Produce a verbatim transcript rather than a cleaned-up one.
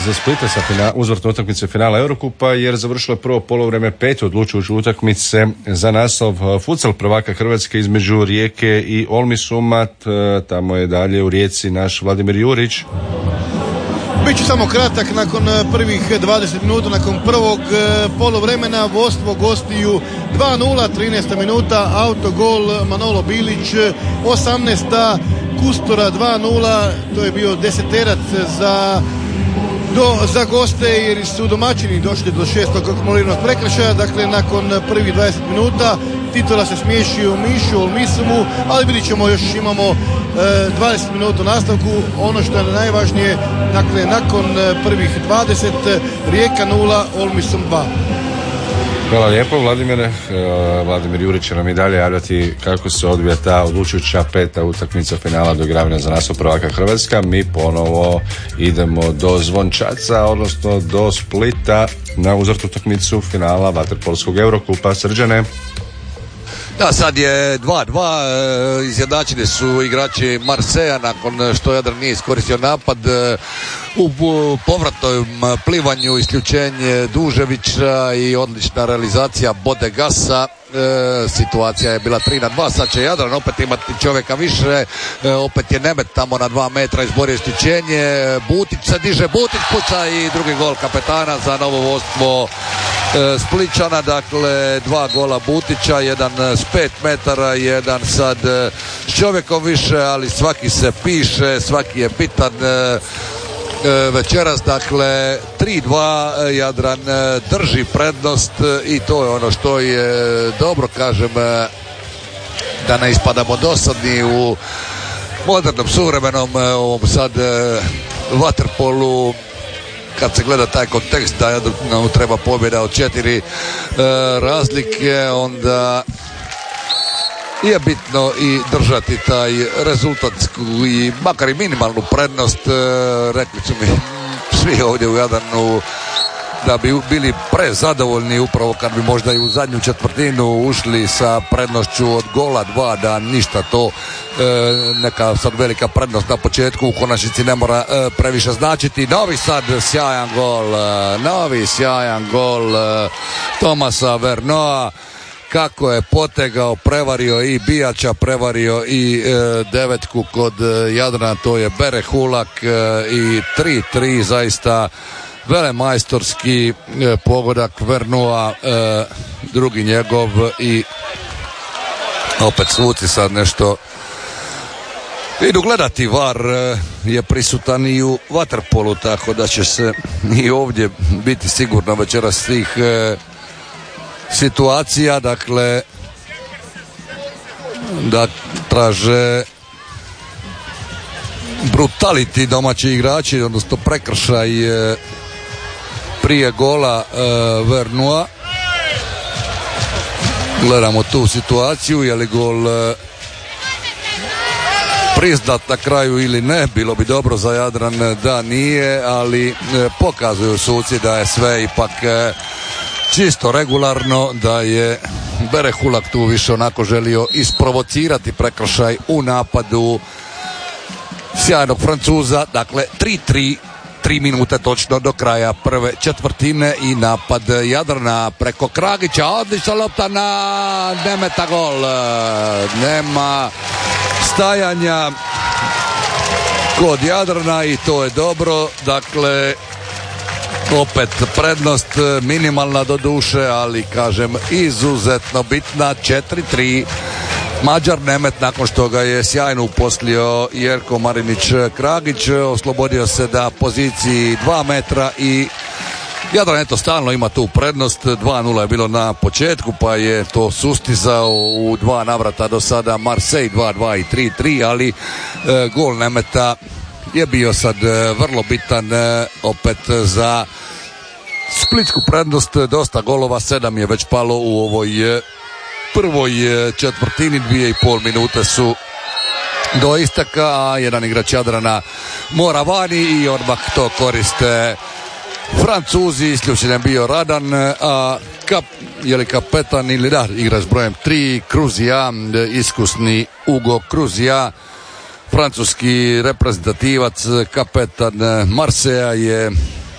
za Splita sa fina, uzvrtne utakmice finala Eurokupa jer završilo prvo poluvreme pet odlučujuće utakmice za naslov futsal prvaka Hrvatske između Rijeke i Olmi-Sumat. Tamo je dalje u Rijeci naš Vladimir Jurić. Biću samo kratak. Nakon prvih dvadeset minuta, nakon prvog poluvremena, vodstvo gostiju dva nula, trinaesta minuta, autogol Manolo Bilić, osamnaesta Kustora dva nula, to je bio deseterac za Do, za goste jer su domaćini došli do šestog akumuliranog prekršaja. Dakle, nakon prvih dvadeset minuta Titola se smiješio Mišu, Olmisumu, ali vidit ćemo, još imamo e, dvadeset minuta u nastavku. Ono što je najvažnije, dakle, nakon prvih dvadeset, Rijeka nula, Olmisum dva. Hvala lijepo, Vladimir. Vladimir Jurić će nam i dalje javljati kako se odvija ta odlučujuća peta utakmica finala doigravanja za naslov prvaka Hrvatska. Mi ponovo idemo do Zvončaca, odnosno do Splita na uzvrtnu utakmicu finala vaterpolskog Eurokupa. Srđane. Da, sad je dva dva, izjednačeni su igrači Marseja nakon što Jadran nije iskoristio napad. U povratnom plivanju isključenje Duževića i odlična realizacija Bodegasa. E, situacija je bila tri na dva, sad će Jadran opet imati čovjeka više, e, opet je Nemet tamo na dva metra izborio isključenje, Butić se diže, Butić puca i drugi gol kapetana za novo vodstvo e, Spličana. Dakle, dva gola Butića, jedan s pet metara, jedan sad e, s čovjekom više, ali svaki se piše, svaki je bitan. e, večeras, dakle tri dva, Jadran drži prednost i to je ono što je dobro, kažem, da ne ispadamo dosadni u modernom, suvremenom ovom sad vaterpolu. Kad se gleda taj kontekst da nam treba pobjeda od četiri razlike, onda je bitno i držati taj rezultatsku i makar i minimalnu prednost. Rekli su mi svi ovdje u Jadranu da bi bili prezadovoljni upravo kad bi možda i u zadnju četvrtinu ušli sa prednošću od gola dva, da ništa to neka sad velika prednost na početku u konačnici ne mora previše značiti. Novi sad sjajan gol, novi sjajan gol Tomasa Vernoa. Kako je potegao, prevario i Bijača, prevario i e, devetku kod e, Jadrana, to je Bere Hulak, e, i tri tri, zaista velemajstorski e, pogodak Vernoa, e, drugi njegov i opet suci sad nešto idu gledati. VAR e, je prisutan i u vaterpolu, tako da će se i ovdje biti sigurno večeras svih e, situacija, dakle da traže brutality domaći igrači, odnosno prekršaj prije gola e, Vernoa. Gledamo tu situaciju, je li gol e, priznat na kraju ili ne. Bilo bi dobro za Jadran da nije, ali e, pokazuju suci da je sve ipak e, čisto regularno, da je Bere Hulak tu više onako želio isprovocirati prekršaj u napadu sjajnog Francuza. Dakle, tri tri, tri minute točno do kraja prve četvrtine i napad Jadrana preko Kragića, odlična lopta na Nemeta, gol. Nema stajanja kod Jadrana i to je dobro. Dakle, opet prednost minimalna do duše, ali kažem izuzetno bitna. Četiri tri. Mađar Nemet, nakon što ga je sjajno uposlio Jerko Marinić Kragić, oslobodio se da poziciji dva metra i Jadran eto stalno ima tu prednost. dva nula je bilo na početku, pa je to sustizao u dva navrata do sada Marsej dva dva i tri tri, ali e, gol Nemeta je bio sad vrlo bitan opet za splitsku prednost. Dosta golova, sedam je već palo u ovoj prvoj četvrtini, dvije i pol minute su do isteka, a jedan igrač Jadrana mora vani i odmah to koriste Francuzi. Isključen je bio Radan, a kap, je li kapetan ili da, igra s brojem tri, Kruzija, iskusni Ugo Kruzija, francuski reprezentativac, kapetan Marseja, je